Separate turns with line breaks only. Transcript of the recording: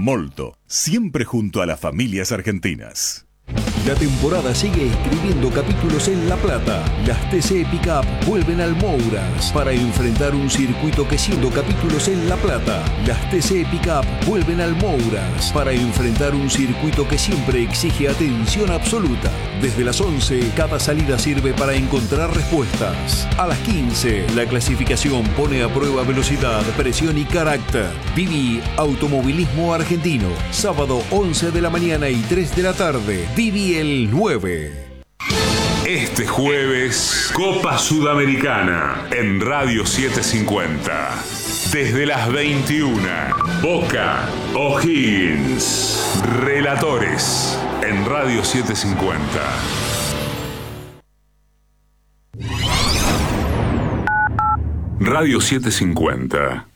Molto, siempre junto a las familias argentinas.
La temporada sigue escribiendo capítulos en La Plata. Las TC Pickup vuelven al Mouras para enfrentar un circuito que siendo capítulos en La Plata. Las TC Pickup vuelven al Mouras para enfrentar un circuito que siempre exige atención absoluta. Desde las 11, cada salida sirve para encontrar respuestas. A las 15, la clasificación pone a prueba velocidad, presión y carácter. Viví Automovilismo Argentino. Sábado 11 de la mañana y 3 de la tarde. Viví el 9.
Este jueves, Copa Sudamericana en Radio 750. Desde las 21, Boca O'Higgins. Relatores en Radio 750. Radio 750.